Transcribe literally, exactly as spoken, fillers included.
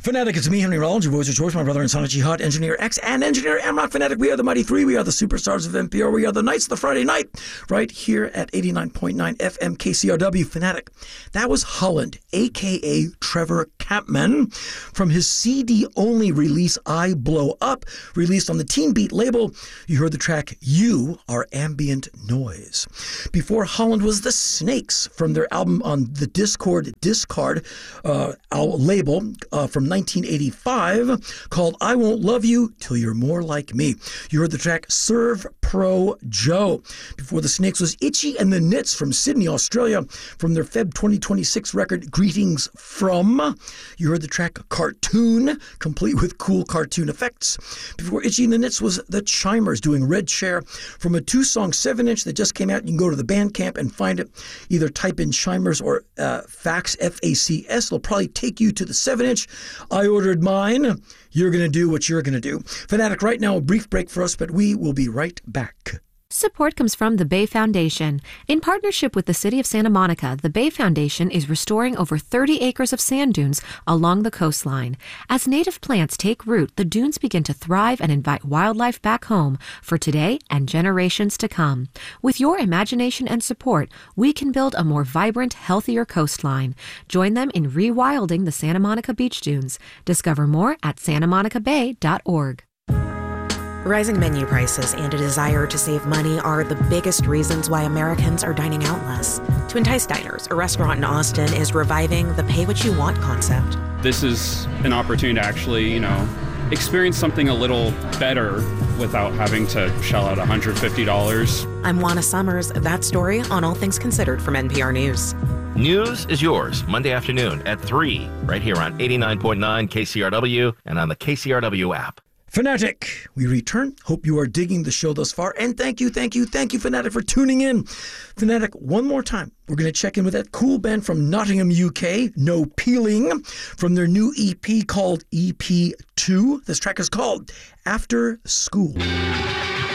Fanatic, it's me, Henry Rollins, your voice of choice, my brother and son of Jihad, Engineer X, and Engineer Amrock. Fanatic, we are the Mighty Three. We are the superstars of N P R. We are the Knights of the Friday Night, right here at eighty-nine point nine F M K C R W. Fanatic, that was Holland, a k a. Trevor Kampman, from his C D-only release, I Blow Up, released on the Teen Beat label. You heard the track, You Are Ambient Noise. Before Holland was The Snakes, from their album on the Discord Discard uh, label uh, from nineteen eighty-five, called I Won't Love You Till You're More Like Me. You heard the track Serve Pro Joe. Before The Snakes was Itchy and the Knits from Sydney, Australia, from their February twenty twenty-six record Greetings From. You heard the track Cartoon, complete with cool cartoon effects. Before Itchy and the Knits was The Chimers doing Red Chair from a two-song seven inch that just came out. You can go to the Bandcamp and find it. Either type in Chimers or uh, Fax, F A C S. It'll probably take you to the seven inch. I ordered mine. You're going to do what you're going to do. Fanatic, right now, a brief break for us, but we will be right back. Support comes from the Bay Foundation. In partnership with the City of Santa Monica, the Bay Foundation is restoring over thirty acres of sand dunes along the coastline. As native plants take root, the dunes begin to thrive and invite wildlife back home for today and generations to come. With your imagination and support, we can build a more vibrant, healthier coastline. Join them in rewilding the Santa Monica beach dunes. Discover more at santa monica bay dot org. Rising menu prices and a desire to save money are the biggest reasons why Americans are dining out less. To Entice Diners, a restaurant in Austin is reviving the pay what you want concept. This is an opportunity to actually, you know, experience something a little better without having to shell out one hundred fifty dollars. I'm Juana Summers. That story on All Things Considered from N P R News. News is yours, Monday afternoon at three, right here on eighty-nine point nine K C R W and on the K C R W app. Fanatic, we return. Hope you are digging the show thus far. And thank you, thank you, thank you, Fanatic, for tuning in. Fanatic, one more time, we're going to check in with that cool band from Nottingham, U K, No Peeling, from their new E P called E P two. This track is called After School.